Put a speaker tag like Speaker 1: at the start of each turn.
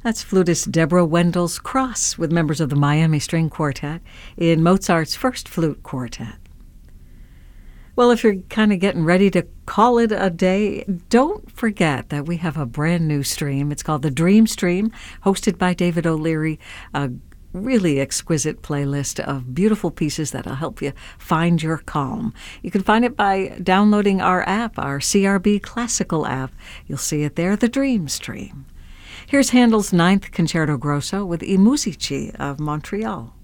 Speaker 1: That's flutist Deborah Wendell's Cross with members of the Miami String Quartet in Mozart's First Flute Quartet. Well, if you're kind of getting ready to call it a day, don't forget that we have a brand new stream. It's called the Dream Stream, hosted by David O'Leary, a really exquisite playlist of beautiful pieces that'll help you find your calm. You can find it by downloading our app, our CRB Classical app. You'll see it there, the Dream Stream. Here's Handel's Ninth Concerto Grosso with I Musici of Montreal.